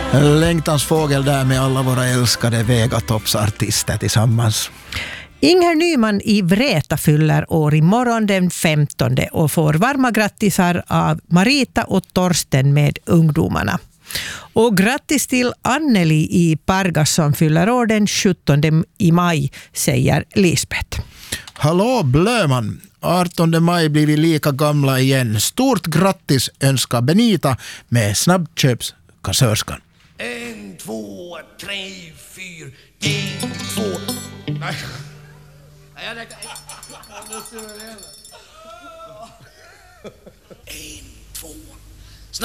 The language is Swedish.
Längtans fågel där med alla våra älskade Vegatops-artister tillsammans. Inger Nyman i Vreta fyller år imorgon den 15 och får varma grattisar av Marita och Torsten med ungdomarna. Och grattis till Anneli i Pargas som fyller år den 17 i maj, säger Lisbeth. Hallå Blöman, 18 maj blir vi lika gamla igen. Stort grattis önskar Benita med snabbköpskassörskan. 1, 2, 3, 4, 1, 2. Nej. Jag räknar. 1, 2.